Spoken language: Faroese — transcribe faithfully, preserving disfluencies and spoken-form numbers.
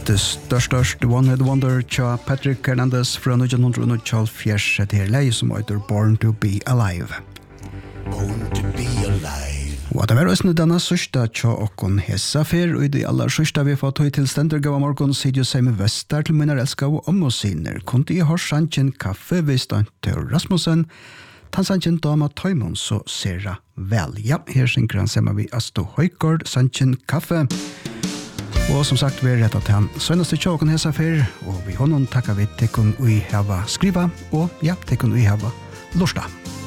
The størst One Hit Wonder tja Patrick Hernandez fra nittonhundrafjørs det her leie som heter Born to be Alive. Born to be alive. Og det var også denne sørste tja okkon hessa fer, og i de aller sørste vi fått høy til stendergava morgon sier jo seg med Vestar til minner elska og omosiner. Kunde i hår sannsjen kaffe ved stand til Rasmussen, tan sannsjen dama Taimon så sera vel. Ja, her synker han sammen vi Asto Høygård, sannsjen kaffe. Og som sagt, vi er rettet til han sønnaste tjåken hesa fer, og vi hånden takkar vi tekken ui hava skriva, og ja, tekken ui hava lorsta.